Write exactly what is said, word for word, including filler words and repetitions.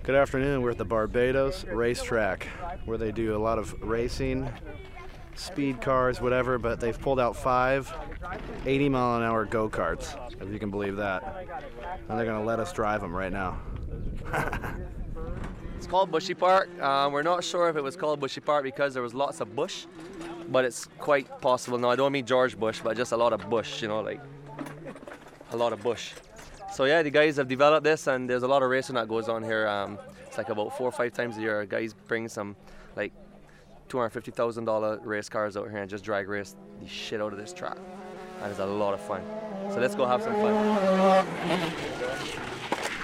Good afternoon. We're at the Barbados Racetrack, where they do a lot of racing, speed cars, whatever, but they've pulled out five eighty mile an hour go-karts, if you can believe that. And they're going to let us drive them right now. It's called Bushy Park. Um, we're not sure if it was called Bushy Park because there was lots of bush, but it's quite possible. No, I don't mean George Bush, but just a lot of bush, you know, like a lot of bush. So yeah, the guys have developed this, and there's a lot of racing that goes on here. Um, it's like about four or five times a year. Guys bring some like two hundred fifty thousand dollar race cars out here and just drag race the shit out of this track. And it's a lot of fun. So let's go have some fun.